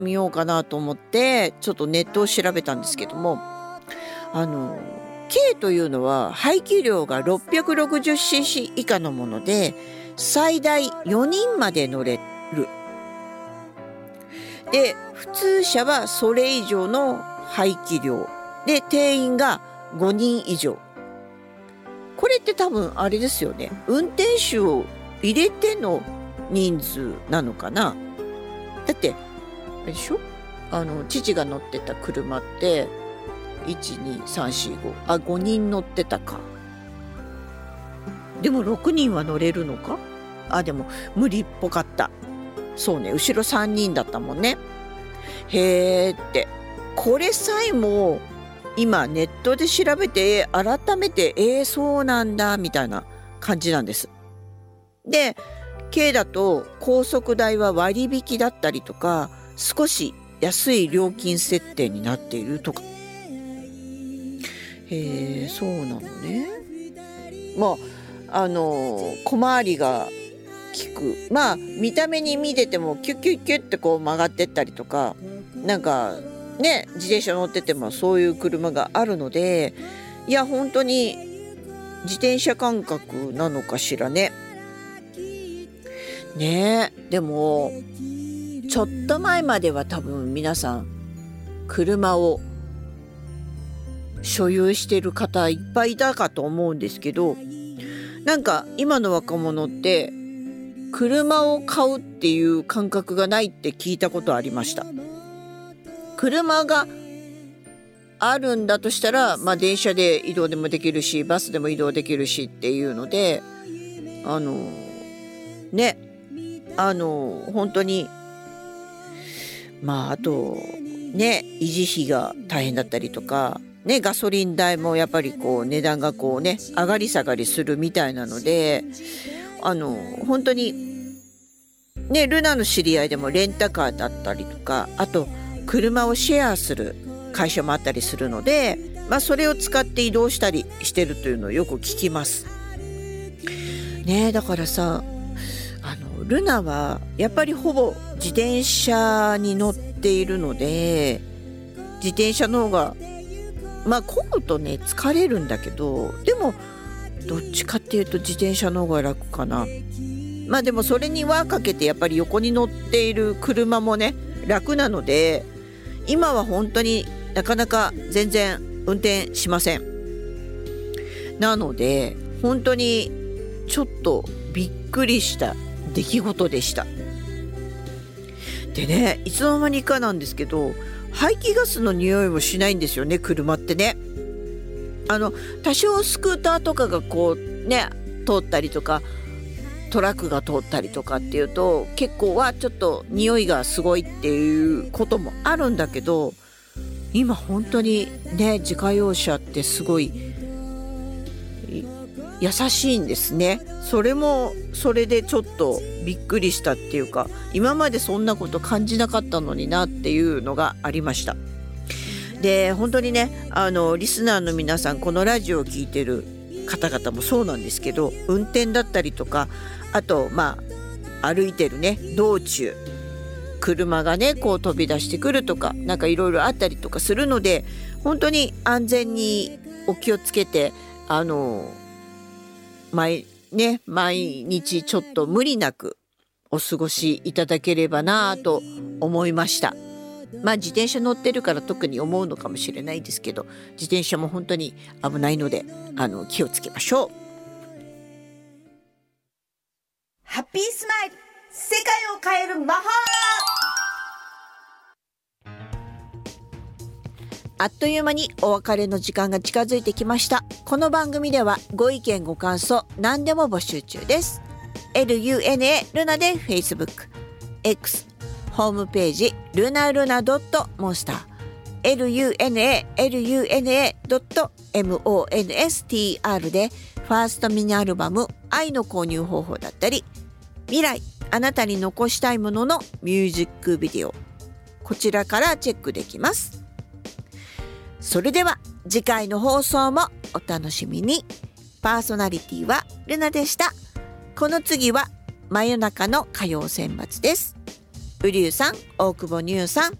みようかなと思ってちょっとネットを調べたんですけども、軽というのは排気量が 660cc 以下のもので最大4人まで乗れる。で普通車はそれ以上の排気量で定員が5人以上。これって多分あれですよね、運転手を入れての人数なのかな。だってあれでしょ、父が乗ってた車って12345 5人乗ってたか。でも6人は乗れるのか。でも無理っぽかった。そうね、後ろ3人だったもんね。へーって、これさえも今ネットで調べて改めてそうなんだみたいな感じなんです。で軽だと高速代は割引だったりとか少し安い料金設定になっているとか。そうなのね。小回りが利く。見た目に見ててもキュッキュッキュッってこう曲がってったりとか、なんかね、自転車乗っててもそういう車があるので、いや本当に自転車感覚なのかしらね。でもちょっと前までは多分皆さん車を所有している方いっぱいいたかと思うんですけど、なんか今の若者って車を買うっていう感覚がないって聞いたことありました。車があるんだとしたら、電車で移動でもできるしバスでも移動できるしっていうので、本当にあとね、維持費が大変だったりとかね、ガソリン代もやっぱりこう値段がこうね上がり下がりするみたいなので、本当にね、ルナの知り合いでもレンタカーだったりとか、あと車をシェアする会社もあったりするので、それを使って移動したりしてるというのをよく聞きますね。だからさ、ルナはやっぱりほぼ自転車に乗っているので、自転車の方が漕ぐとね疲れるんだけど、でもどっちかっていうと自転車の方が楽かな。でもそれにはかけてやっぱり横に乗っている車もね楽なので、今は本当になかなか全然運転しません。なので本当にちょっとびっくりした出来事でした。でね、いつの間にかなんですけど排気ガスの匂いもしないんですよね、車ってね。多少スクーターとかがこうね通ったりとかトラックが通ったりとかっていうと結構はちょっと匂いがすごいっていうこともあるんだけど、今本当にね自家用車ってすごい優しいんですね。それもそれでちょっとびっくりしたっていうか、今までそんなこと感じなかったのになっていうのがありました。で本当にね、リスナーの皆さん、このラジオを聞いてる方々もそうなんですけど、運転だったりとか、あと歩いてるね道中車がねこう飛び出してくるとか、なんかいろいろあったりとかするので、本当に安全にお気をつけて毎日ちょっと無理なくお過ごしいただければなと思いました。自転車乗ってるから特に思うのかもしれないですけど、自転車も本当に危ないので気をつけましょう。 ハッピースマイル、世界を変える魔法。 あっという間にお別れの時間が近づいてきました。この番組ではご意見ご感想何でも募集中です。 LUNA ルナで Facebook、 X、ホームページルナルナ.monster、 LUNA.monster でファーストミニアルバム愛の購入方法だったり、未来あなたに残したいもののミュージックビデオ、こちらからチェックできます。それでは次回の放送もお楽しみに。パーソナリティはルナでした。この次は真夜中の歌謡選抜です。 瓜生さん、大久保乳さん、